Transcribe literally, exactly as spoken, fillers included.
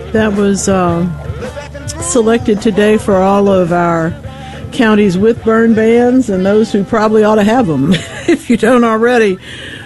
That was uh, selected today for all of our counties with burn bans and those who probably ought to have them if you don't already.